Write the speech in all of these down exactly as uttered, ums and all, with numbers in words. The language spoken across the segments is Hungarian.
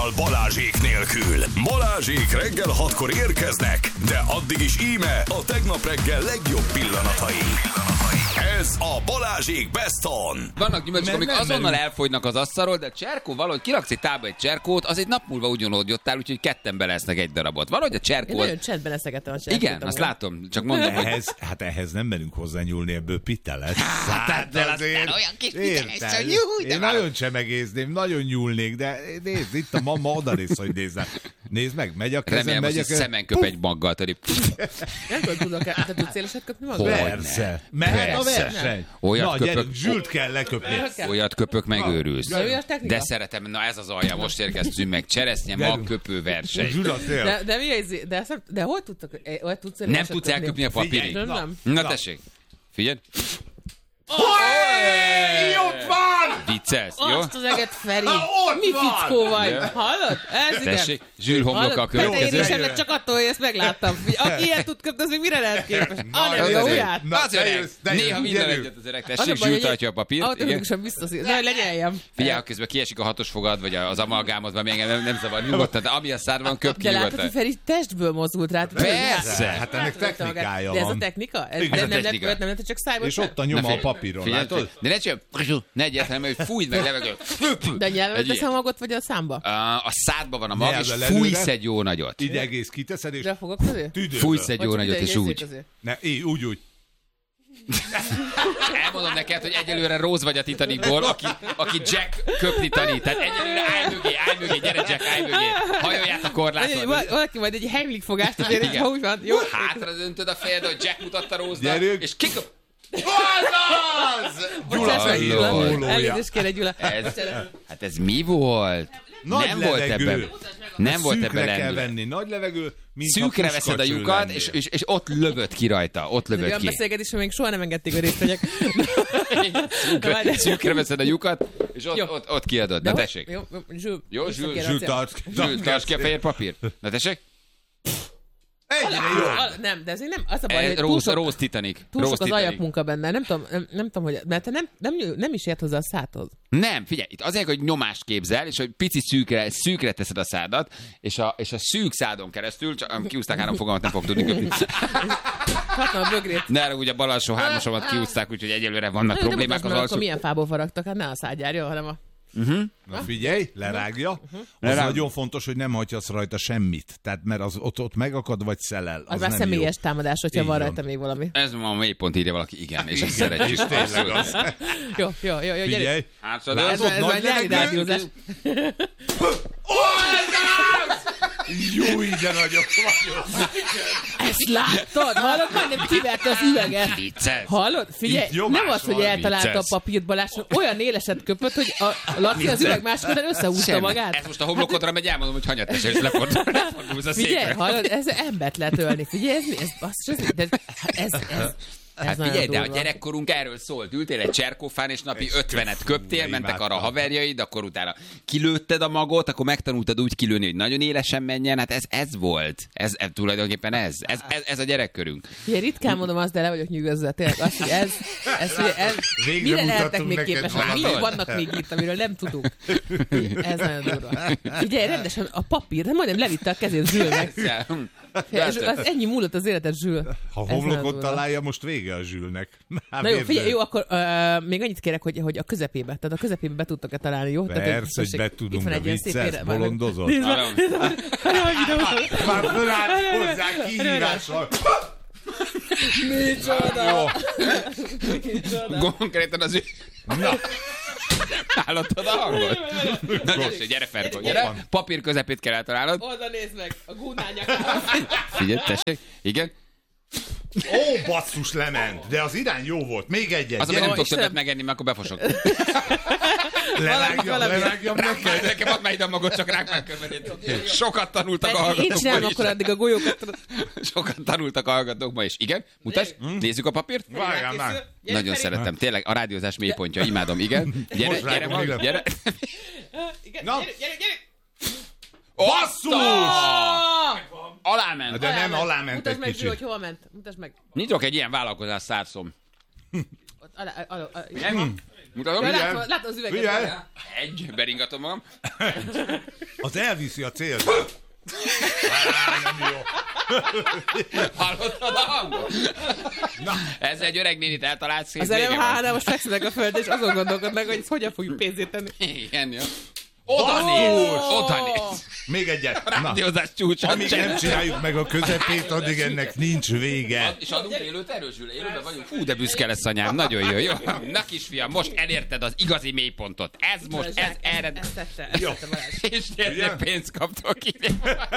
Kál Balázsék nélkül. Balázsék reggel hatkor érkeznek, de addig is íme a tegnap reggel legjobb pillanatai. Ez a Balázsék Best On. Vannak gyümölcsök, amik azonnal elfogynak az asztalról, de cserkó valahogy kiraksz egy tába egy cserkót, az egy nap múlva ugyanúgy jöttál, úgyhogy ketten belesznek egy darabot. Valahogy a cserkó... Én nagyon csendben eszegettem a cserkót. Igen, azt látom, csak mondom, hogy... Ehhez, hát ehhez nem merünk hozzányúlni, ebből pite lesz. Hát, de aztán olyan kis pite lesz, hogy jó, de én nagyon csemegézném, nagyon nyúlnék, de nézd, itt a mama odanéz, hogy nézzel. Nézd meg, megy a kezem, remélem, megy a hogy kezem. szemen köp egy maggal, tadi. Nem tudom, tudok, te tudsz éleset köpni magad? Persze. Mehet a verseny. Olyat na, köpök, gyerünk, Zsült kell leköpni. olyat köpök, megőrülsz. Na, jó a technika? De szeretem, na ez az alja, most érkeztünk meg, cseresznye mag köpő verseny. Zsült, De, de, mi ez, de, de, de hol tudtok, hol tudsz Nem tudsz elköpni a papírig? Nem, nem. Na tessék, figyelj. Hey, ott van! Viccelsz, jó? Azt az eget, Feri! Ott Mi van! fickó vagy? Ja. Hallod? Ez igen. Tessék, Zsül homloka a következő. Én is ennek csak attól, hogy ezt megláttam. Aki ilyet tud köpni, az még mire lehet képes? Hanem az a azért. ujját. Na, Az öreg. te jössz, te Néha jössz, minden gyerünk. egyet az öreg. Az a Tessék, baj, Zsül hogy tartja a papírt. Igen. automatikusan visszaszír. Na, hogy lenyeljem. Figyelj, ha közben kiesik a hatos fogad, vagy az amalgámodban, még nem, nem zavar nyugodtan, de ami a szádban köp ki De látod, hogy nyugodtan. Feri testből mozdult rá. Persze. Hát ennek technikája De ez a van. technika? Ez Igen, nem ez a technika. lehet, nem lehet, csak szájba. És ott a nyoma a papíron, Figyelj, látod? de ne csak, ne egyértelmű, hogy fújd meg levegő. De nyelven Egy tesz ilyen. a magot, vagy a számba? A, a szádban van a mag, és Nyelvvel fújsz előre. egy jó nagyot. Ide egész kiteszed, és De fogok közé? tüdőből. Fújsz egy jó Vagy nagyot, ide és egy úgy. közé? Ne, így, úgy, úgy. Elmondom neked, hogy egyelőre Rose vagy a Titanicból, aki, aki Jack köpni tanít. Tehát egyelőre állj mögé, állj mögé, gyere Jack, állj mögé. Hajolját a korláton. Val- Valaki majd egy Heimlich fogást azért, Igen. ha úgy van. Jó? Hátra döntöd a fejed, hogy Jack mutatta Rose-nak, Gyerünk. és kiköp... Azaz! Bocsáss meg, Gyula. pólója. Elnézést kérek, Gyula. Ez, hát ez mi volt? Nagy nem volt levegő. ebben. Nem volt ebben Szűkre kell lendület. venni, nagy levegő, mint Szűkre ha veszed a puskacső lyukat, lennél. és, és, és ott lövöd ki rajta. Ott Ez egy lövöd olyan ki. beszélgetés, hogy még soha nem engedték, hogy részt vegyek. Szűkre, szűkre veszed a lyukat, és ott, Jó. ott, ott kiadod. Na De tessék. Jó, jó, Zsül. Jó, Zsül, visszakérem Zsül, szépen. tarts ki. Zsül, tarts ki a fehér papír. Na tessék. Egyre jó. Al- Nem, de ez még nem, az a baj, hogy túl Rose, sok, Rose Titanic. túl Rose sok az Titanic. ajakmunka benne. Nem tudom, nem, nem tudom, hogy... Mert te nem, nem, nem is ért hozzá a szádhoz. Nem, figyelj, itt azért, hogy nyomást képzel, és hogy pici szűkre, szűkre teszed a szádat, és a, és a szűk szádon keresztül, csak kiúzták három fogalmat, nem fog tudni köpni. Hatna a bögrét. Ne arra, ugye a bal alsó hármasomat kiúzták, úgyhogy egyelőre vannak Na, jó, de problémák mutasd az meg, alsó. akkor milyen fából faragtak, hát ne a szádjárja, hanem a... Na figyelj, lerágja. Az Lerág. nagyon fontos, hogy nem hagyhatsz rajta semmit. Tehát mert az ott, ott megakad, vagy szelel. Az, Az már nem személyes jó. támadás, hogyha Így van van. rajta még valami. Ez ma a mélypont, írja valaki, igen, és ezt szeretjük. Tényleg az. Jó, jó, jó, jó, gyerünk. Figyelj. Hátradőlsz. Ez, ez Nagy már nyári levegő. rádiózás. Jó, de nagyok vagyok. Ezt láttad? Hallod? Majdnem kiverte az üveget. Vicces. Hallod? Figyelj, Itt nyomás nem az, hogy van, eltalálta a vicces. papírt Balázs, olyan éleset köpött, hogy a Laci az üveg másik után összehúzta Semmi. magát. Ez most a homlokodra megy, elmondom, hogy hanyat tesel, és lefordul, lefordulsz a Figyelj, székre. hallod, ez embert lehet ölni. Figyelj, ez mi? Ez basszus, ez, de ez, ez, ez, ez Hát nagyon figyelj, de a durva. gyerekkorunk erről szólt. Ültél egy cserkófán, és napi ötvenet köptél, Fú, mentek arra a imádtam. haverjaid, akkor utána kilőtted a magot, akkor megtanultad úgy kilőni, hogy nagyon élesen menjen. Hát ez, ez volt. Ez, ez tulajdonképpen ez. Ez, ez. ez a gyerekkörünk. Figyelj, ritkán mondom azt, de le vagyok nyűgözve. Tényleg azt, hogy ez, ez, hogy ez Végre mire lehetnek mutattunk még neked képesek? valamit. Mi vannak még itt, amiről nem tudunk? Ez nagyon durva. Figyelj, rendesen a papír, de majdnem levitte a kezét Zsülnek. És az ennyi múlott az életed, Zsül. Ha Ez nagyon homlokot durva. találja, most vége a Zsülnek. Hát Na jó, érted? figyelj, jó, akkor uh, még annyit kérek, hogy, hogy a közepébe, tehát a közepébe be tudtok-e találni, jó? Tehát, Persze, hogy be tudunk, itt van de egy ilyen szép vicces, ére- már- bolondozott. Nézd meg, Nagyon. nézd meg, nézd meg, videót. Már fölállt hozzá kihívással. Micsoda! Micsoda! Konkrétan az ő... Na. Hallottad a hangot? Na, tessék, gyere, Ferko, gyere. Papír közepét kell eltalálnod. Oda nézd meg, a gúnányakához. Figyelj, tessék. Igen. Ó, basszus, lement. De az irány jó volt. Még egyet. Az, hogy Jó, nem tudok Istenem. többet megenni, mert akkor befosok. Lerágjam, valami- lerágjam neked. Nekem add már ide a magot, csak rák már követ. Sokat tanultak a Én hallgatók csinálom ma akkor is. addig a golyókat. tudod. Sokat tanultak a hallgatók ma is. Igen? Mutasd, nézzük a papírt. Várjál már. Gyere, Nagyon Feri. szeretem. Tényleg a rádiózás mélypontja. Imádom, igen. Gyere, Most gyere, rágom, ma, igen. gyere. Igen, Na. gyere, gyere, gyere! Basszus! Ah! Aláment. De nem, aláment Mutasd egy meg, Zsül, hogy kicsit. hova ment. Mutasd meg. Nyitok egy ilyen vállalkozás szárszom. Ott, alá, alá, alá, Nem? Mutatom? Ja, Figyelj. látom, látom az üveget. Figyelj. Egy, beringatom magam. Az elviszi a célt. Nem jó. Hallottad a hangot? Na. Ezzel egy öreg nénit eltalálsz. Az elem három, most fekszenek a földre, és azon gondolkodnak, hogy hogyan fogjuk pénzét tenni. Igen, jó. Oda néz! Oda néz! Még egyet. A rádiózás csúcsa. Amíg nem csináljuk meg a közepét, addig ennek nincs vége. És adunk élőt, erősül, élőben vagyunk. Fú, de büszke lesz anyám, nagyon jó, jó. Na kisfiam, most elérted az igazi mélypontot. Ez most, ez erre... Ezt tette, ezt tette Balázs. És tényleg pénzt kaptok ide.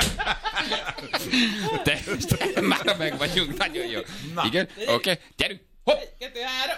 Te, te, már meg vagyunk, nagyon jó. Na. Igen, oké, okay. Gyerünk. Hopp! Egy, kettő, három.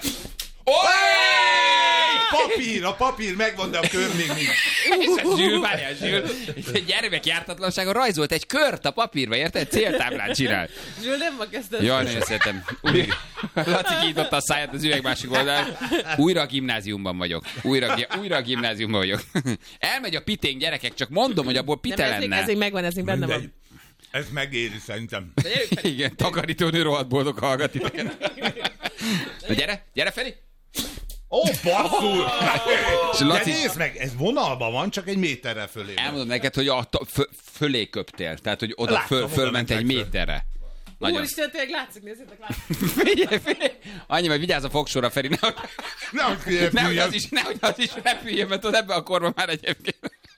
Papír, a papír megvan, de a kör még nincs. És a Zsül, várjál, Zsül, gyermek jártatlansága rajzolt egy kört a papírba, érted? Céltáblát csinál. Zsül, nem ma kezdett. Jaj, nagyon szeretem. Laci kinyitotta a száját az üveg másik oldalán. Újra a gimnáziumban vagyok. Újra, újra a gimnáziumban vagyok. Elmegy a piténk, gyerekek, csak mondom, hogy abból pite nem, lenne. Ez még megvan, ez még benne van. Ez megéri szerintem. Igen, takarítónő rohadt boldog hallgat titeket. Na gyere, gyere Feri! Ó, basszul! De Laci... nézd meg, ez vonalban van, csak egy méterrel fölé. Elmondom neked, hogy a t- fö- fölé köptél, tehát hogy oda Látom, föl, oda fölment egy mentek méterre. Nagyon... Úristen, tényleg látszik, nézzétek, látszik. Figyelj, figyelj! Annyi, hogy vigyázz a fogsorra, Feri, nehogy, Nehogy nehogy, az, is, nehogy az is repüljön, mert ott ebben a korban már egyébként...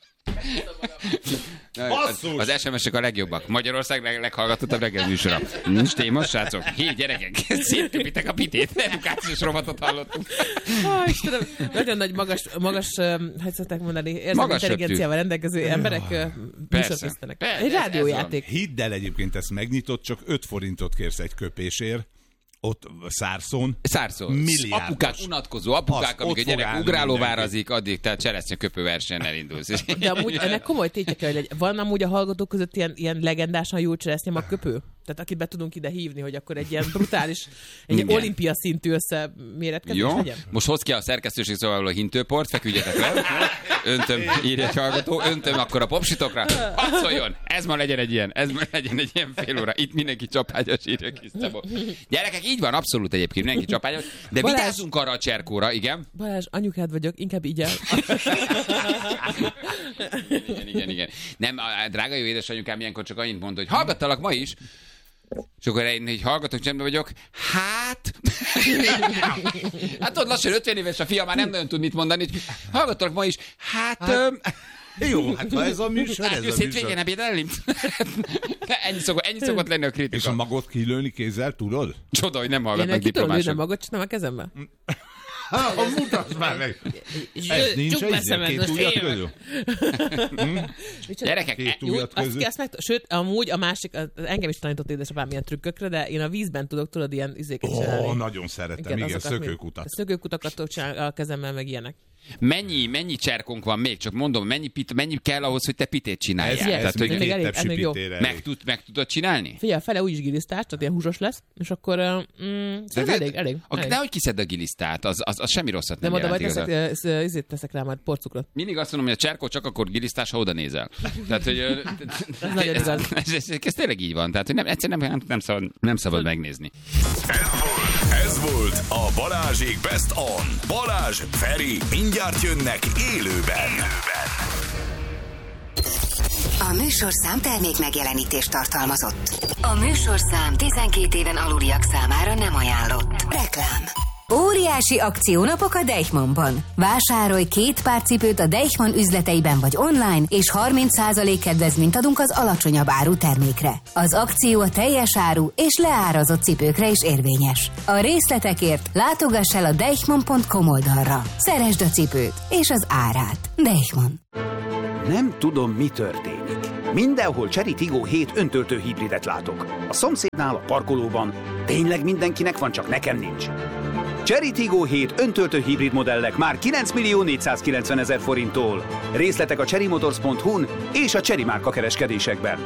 Az, az es em es-ek a legjobbak. Magyarország leg, leghallgatottabb reggel műsora. Nincs téma, srácok? Hé, gyerekek, szétköpitek a pitét. Edukációs rovatot hallottunk. Oh, Istenem, nagyon nagy magas, magas hogy szokták mondani, érzelmi intelligenciával rendelkező emberek műsorkészítenek. Egy rádiójáték. Hidd el, egyébként ezt megnyitott, csak öt forintot kérsz egy köpésért. Ott Szárszón. Szárszón. Milliárdos. Apukák, unatkozó apukák, amíg a gyerek ugrálóvárazik, addig tehát cseresznye köpőversenyen elindulsz. De amúgy ennek komoly tétje kell, hogy van amúgy a hallgatók között ilyen, ilyen legendásan jó cseresznye magköpő? Tehát akit be tudunk ide hívni, hogy akkor egy ilyen brutális, egy igen. olimpia szintű összeméretkezés jó. legyen? Most hoz ki a szerkesztőség szóval a hintőport, feküdjetek le. Öntöm, írja egy hallgató, öntöm akkor a popsitokra. Hadd szóljon! Ez ma legyen egy ilyen, ez ma legyen egy ilyen fél óra. Itt mindenki csapágyas, írja kis Szabó. Gyerekek, így van, abszolút egyébként, mindenki csapágyas. De Balázs, vigyázzunk arra a cserkóra, igen. Balázs, anyukád vagyok, inkább így el. igen, igen, igen. Nem, a drága jó édesanyukám ilyenkor csak annyit mond, hogy hallgattalak ma is. És akkor én így hallgatok, csendben vagyok. Hát... hát ott lassan ötven éves a fia, már nem nagyon tud mit mondani. Hallgattalak ma is. Hát... hát... Öm... Jó, hát ha ez a műsor, hát, ez a műsor. Hétvégén ebédelni? ennyi, szokott, ennyi szokott lenni a kritika. És a magot kilőni kézzel, tudod? Csoda, hogy nem hallgatnak diplomások. Én neki tudom lőni a magot, csinálom a kezembe. Ha, mutasd már meg! Ez nincs egy két ujjat közül? Gyerekek, két ujjat közül? Sőt, amúgy a másik, engem is tanított édesapám ilyen trükkökre, de én a vízben tudok, tudod, ilyen izéket csinálni. Ó, nagyon szeretem, igen, szökőkutat. Szökőkutakat tudok csinálni a kezemmel, meg ilyenek. Mennyi, mennyi cserkónk van még? Csak mondom, mennyi, pit, mennyi kell ahhoz, hogy te pitét csináljál? Ez, ez tehát, még hogy két tepsi pitére. Meg, tud, meg tudod csinálni? Figyelj, fele úgyis gilisztás, tehát ilyen húsos lesz, és akkor mm, de elég, elég, elég. elég. De hogy kiszed a gilisztát, az, az, az semmi rosszat nem, nem jelent. Nem oda majd teszek, izét teszek rá majd porcukrot. Mindig azt mondom, hogy a cserkó csak akkor gilisztás, ha oda nézel. Tehát, hogy ez, nagyon ez, ez, ez, ez, ez tényleg így van. Tehát, hogy nem, egyszerűen nem, nem szabad, nem szabad megnézni. Ez volt a Balázsék Best On. Balázs, Feri, mindjárt jönnek élőben. A műsorszám termék megjelenítést tartalmazott. A műsorszám tizenkét éven aluliak számára nem ajánlott. Reklám. Óriási akciónapok a Deichmannban. Vásárolj két pár cipőt a Deichmann üzleteiben vagy online, és harminc százalék kedvezményt adunk az alacsonyabb áru termékre. Az akció a teljes áru és leárazott cipőkre is érvényes. A részletekért látogass el a deichmann pont com oldalra. Szeresd a cipőt és az árát. Deichmann. Nem tudom, mi történik. Mindenhol Chery Tiggo hét öntöltő hibridet látok. A szomszédnál, a parkolóban. Tényleg mindenkinek van, csak nekem nincs. Chery Tiggo hét öntöltő hibrid modellek már kilenc millió négyszázkilencven ezer forinttól. Részletek a chery motors pont hu-n és a Chery márka kereskedésekben.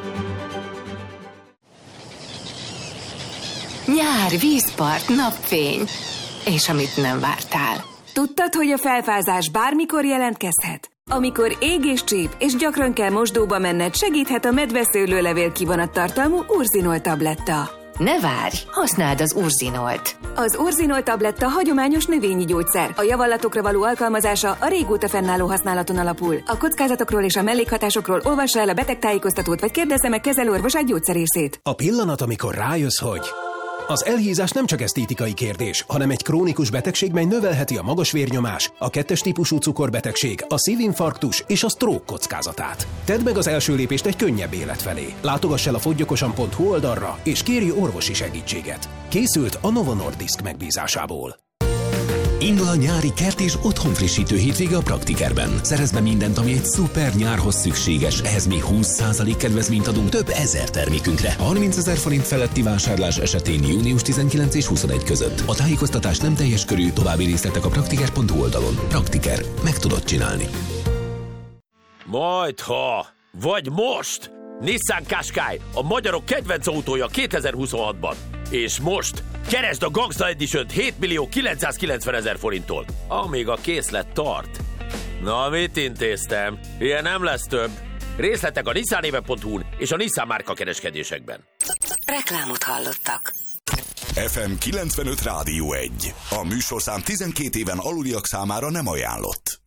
Nyár, vízpart, napfény. És amit nem vártál. Tudtad, hogy a felfázás bármikor jelentkezhet? Amikor ég és csíp, és gyakran kell mosdóba menned, segíthet a medveszőlőlevél kivonat tartalmú Urzinol tabletta. Ne várj, használd az Urzinolt. Az Urzinol tabletta hagyományos növényi gyógyszer. A javallatokra való alkalmazása a régóta fennálló használaton alapul. A kockázatokról és a mellékhatásokról olvassa el a betegtájékoztatót, vagy kérdezze meg kezelőorvosát, gyógyszerészét. A pillanat, amikor rájössz, hogy... Az elhízás nem csak esztétikai kérdés, hanem egy krónikus betegség, mely növelheti a magas vérnyomás, a kettes típusú cukorbetegség, a szívinfarktus és a stroke kockázatát. Tedd meg az első lépést egy könnyebb élet felé. Látogass el a foggyokosan pont hu oldalra, és kérj orvosi segítséget. Készült a Novo Nordisk megbízásából. Indul a nyári kert és otthonfrissítő hétvége a Praktikerben. Szerezd be mindent, ami egy szuper nyárhoz szükséges. Ehhez még húsz százalék kedvezményt adunk több ezer termékünkre. harmincezer forint feletti vásárlás esetén június tizenkilenc és huszonegy között. A tájékoztatás nem teljes körű, további részletek a praktiker pont hu oldalon. Praktiker. Meg tudod csinálni. Majdha! Vagy most! Nissan Qashqai, a magyarok kedvenc autója kétezer-huszonhatban. És most keresd a Gangsta Edition-t hét millió kilencszázkilencvenezer forinttól, amíg a készlet tart. Na, mit intéztem? Ilyen nem lesz több. Részletek a nissanéve pont hu-n és a Nissan márka kereskedésekben. Reklámot hallottak. ef em kilencvenöt Rádió egy. A műsorszám tizenkét éven aluliak számára nem ajánlott.